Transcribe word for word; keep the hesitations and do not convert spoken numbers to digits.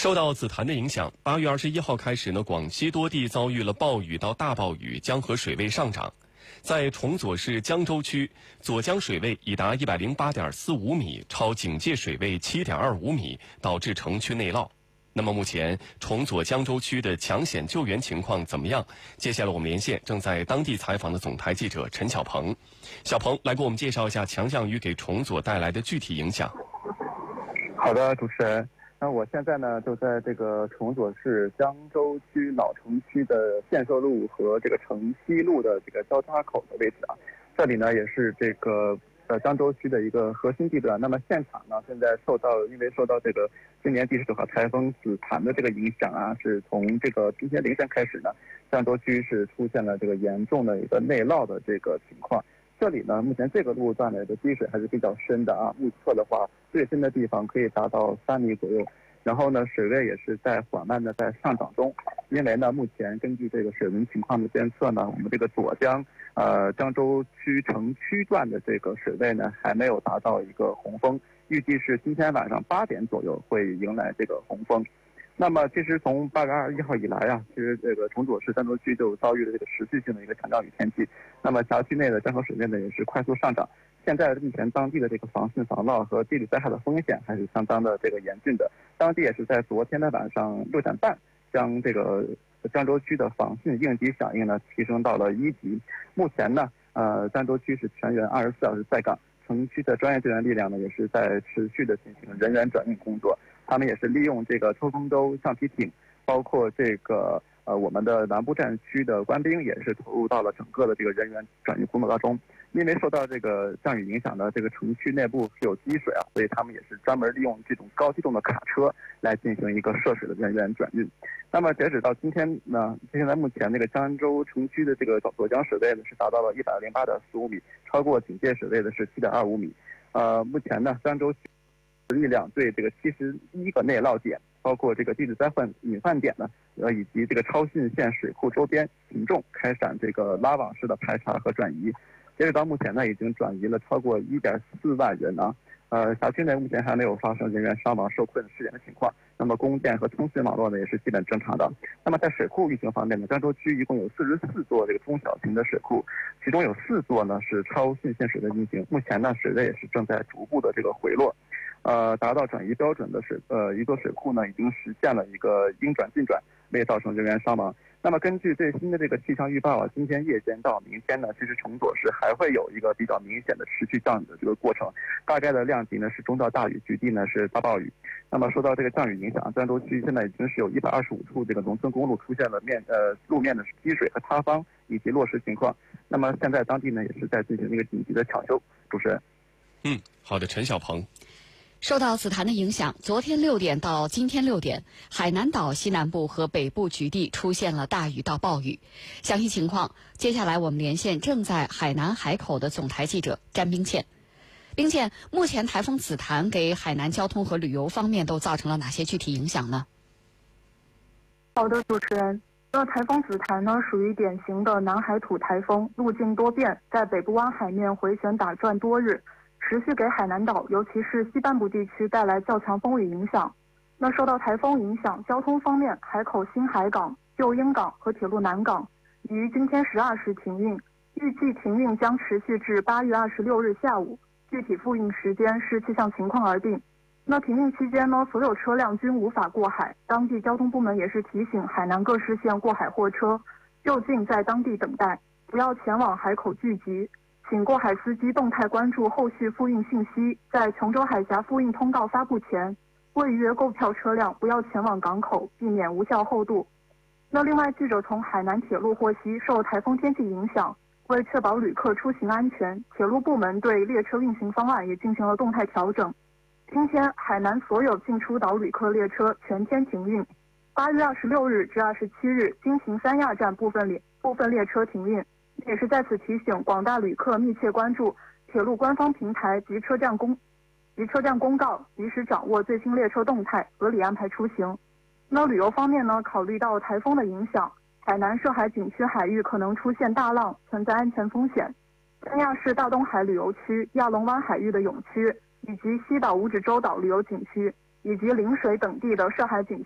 受到紫檀的影响，八月二十一号开始呢，广西多地遭遇了暴雨到大暴雨，江河水位上涨。在崇左市江州区，左江水位已达一百零八点四五米，超警戒水位七点二五米，导致城区内涝。那么目前崇左江州区的抢险救援情况怎么样？接下来我们连线正在当地采访的总台记者陈小鹏。小鹏来给我们介绍一下强降雨给崇左带来的具体影响。 好的，主持人。那我现在呢，就在这个崇左市江州区老城区的建设路和这个城西路的这个交叉口的位置啊。这里呢也是这个呃江州区的一个核心地段。那么现场呢，现在受到因为受到这个今年第十九号台风紫檀的这个影响啊，是从这个今天凌晨开始呢，江州区是出现了这个严重的一个内涝的这个情况。这里呢，目前这个路段的这积水还是比较深的啊，目测的话，最深的地方可以达到三米左右。然后呢，水位也是在缓慢的在上涨中。因为呢，目前根据这个水文情况的监测呢，我们这个左江呃江州区城区段的这个水位呢，还没有达到一个洪峰，预计是今天晚上八点左右会迎来这个洪峰。那么，其实从八月二十一号以来啊，其实这个崇左市江州区就遭遇了这个持续性的一个强降雨天气。那么辖区内的江河水位呢也是快速上涨。现在目前当地的这个防汛防涝和地理灾害的风险还是相当的这个严峻的。当地也是在昨天的晚上六点半，将这个江州区的防汛应急响应呢提升到了一级。目前呢，呃，江州区是全员二十四小时在岗，城区的专业救援力量呢也是在持续的进行人员转运工作。他们也是利用这个抽风舟、橡皮艇，包括这个呃我们的南部战区的官兵也是投入到了整个的这个人员转运工作当中。因为受到这个降雨影响的这个城区内部是有积水啊，所以他们也是专门利用这种高机动的卡车来进行一个涉水的人员转运。那么截止到今天呢，现在目前那个江州城区的这个左江水位呢是达到了一百零八点四五米，超过警戒水位的是七点二五米。呃，目前呢，江州力量对这个七十一个内涝点，包括这个地质灾害隐患点呢，呃，以及这个超汛县水库周边群众开展这个拉网式的排查和转移。截止到目前呢，已经转移了超过一点四万人啊。呃，辖区内目前还没有发生人员伤亡受困失联的情况。那么供电和通讯网络呢也是基本正常的。那么在水库运行方面呢，江州区一共有四十四座这个中小型的水库，其中有四座呢是超汛限水的运行。目前呢，水位也是正在逐步的这个回落。呃，达到转移标准的水呃一座水库呢，已经实现了一个应转尽转，未造成人员伤亡。那么根据最新的这个气象预报啊，今天夜间到明天呢，其实崇左市还会有一个比较明显的持续降雨的这个过程，大概的量级呢是中到大雨，局地呢是大暴雨。那么受到这个降雨影响，江州区现在已经是有一百二十五处这个农村公路出现了面呃路面的积水和塌方以及落石情况。那么现在当地呢也是在进行一个紧急的抢修。主持人， 嗯，好的，陈小鹏。 受到紫檀的影响，昨天六点到今天六点，海南岛西南部和北部局地出现了大雨到暴雨。详细情况，接下来我们连线正在海南海口的总台记者詹冰倩。冰倩，目前台风紫檀给海南交通和旅游方面都造成了哪些具体影响呢？ 好的，主持人。那台风紫檀呢，属于典型的南海土台风，路径多变，在北部湾海面回旋打转多日。持续给海南岛，尤其是西半部地区带来较强风雨影响。那受到台风影响，交通方面，海口新海港、旧鹰港和铁路南港于今天十二时停运，预计停运将持续至八月二十六日下午，具体复运时间视气象情况而定。那停运期间呢，所有车辆均无法过海，当地交通部门也是提醒海南各市县过海货车就近在当地等待，不要前往海口聚集。请过海司机动态关注后续复运信息，在琼州海峡复运通告发布前，未预约购票车辆不要前往港口，避免无效后渡。那另外，记者从海南铁路获悉，受台风天气影响，为确保旅客出行安全，铁路部门对列车运行方案也进行了动态调整。今天，海南所有进出岛旅客列车全天停运。八月二十六日至二十七日，京秦三亚站部分列部分列车停运。也是在此提醒广大旅客密切关注铁路官方平台及车站公及车站公告，及时掌握最新列车动态，合理安排出行。那旅游方面呢，考虑到台风的影响，海南涉海景区海域可能出现大浪，存在安全风险。三亚市大东海旅游区、亚龙湾海域的泳区，以及西岛五指洲岛旅游景区，以及陵水等地的涉海景区